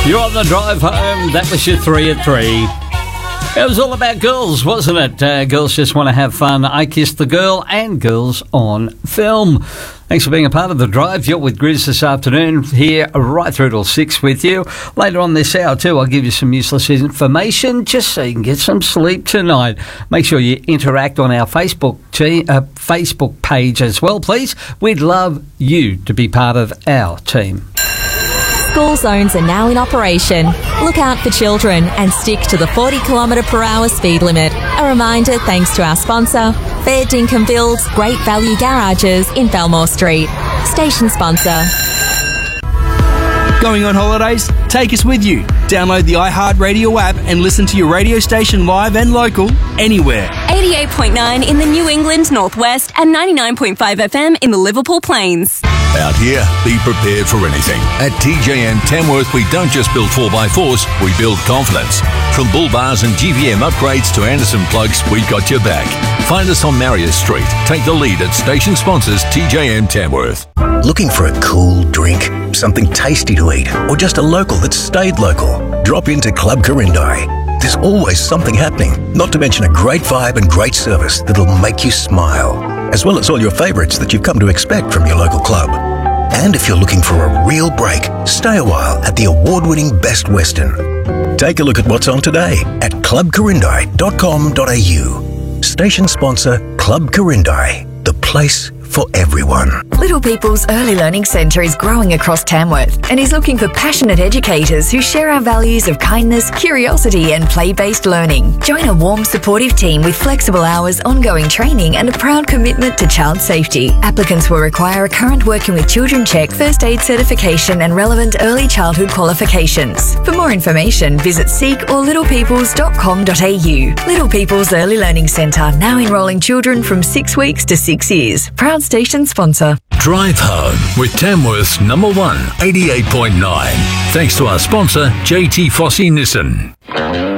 You're on the drive home. That was your 3 at 3. It was all about girls, wasn't it? Girls just want to have fun. I Kissed the Girl and Girls on Film. Thanks for being a part of the drive. You're with Grizz this afternoon, here right through till 6 with you. Later on this hour too, I'll give you some useless information just so you can get some sleep tonight. Make sure you interact on our Facebook page as well, please. We'd love you to be part of our team. School zones are now in operation. Look out for children and stick to the 40 km/h speed limit. A reminder thanks to our sponsor, Fair Dinkum Builds Great Value Garages in Belmore Street. Station sponsor. Going on holidays? Take us with you. Download the iHeartRadio app and listen to your radio station live and local anywhere. 88.9 in the New England Northwest and 99.5 FM in the Liverpool Plains. Out here, be prepared for anything. At TJM Tamworth, we don't just build 4x4s, we build confidence. From bull bars and GVM upgrades to Anderson plugs, we've got your back. Find us on Marriott Street. Take the lead at station sponsors TJM Tamworth. Looking for a cool drink, something tasty to eat, or just a local that's stayed local? Drop into Club Corindai. There's always something happening, not to mention a great vibe and great service that'll make you smile, as well as all your favourites that you've come to expect from your local club. And if you're looking for a real break, stay a while at the award-winning Best Western. Take a look at what's on today at clubcorindai.com.au. Station sponsor Club Corindai, the place for everyone. Little People's Early Learning Centre is growing across Tamworth and is looking for passionate educators who share our values of kindness, curiosity and play-based learning. Join a warm, supportive team with flexible hours, ongoing training and a proud commitment to child safety. Applicants will require a current Working with Children check, first aid certification and relevant early childhood qualifications. For more information, visit seek or littlepeoples.com.au. Little People's Early Learning Centre, now enrolling children from 6 weeks to 6 years. Proud station sponsor. Drive home with Tamworth's number one, 88.9. Thanks to our sponsor, JT Fossey Nissan.